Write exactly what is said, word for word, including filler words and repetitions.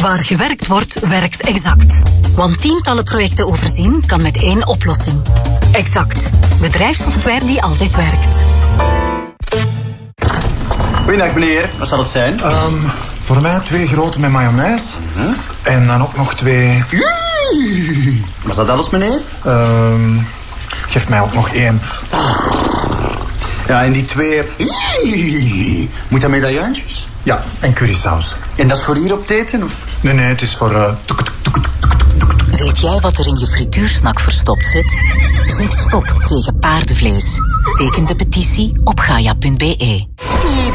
Waar gewerkt wordt, werkt Exact. Want tientallen projecten overzien kan met één oplossing. Exact. Bedrijfssoftware die altijd werkt. Goeiedag meneer, wat zal het zijn? Um, voor mij twee grote met mayonaise. Uh-huh. En dan ook nog twee... Was dat alles meneer? Um, geef mij ook nog één. Ja, en die twee... Moet dat medaillantjes? Ja, en currysaus. En dat is voor hier op het eten? Of? Nee, nee, het is voor... Uh, tuk, tuk, tuk, tuk, tuk, tuk. Weet jij wat er in je frituursnak verstopt zit? Zeg stop tegen paardenvlees. Teken de petitie op gaia punt be.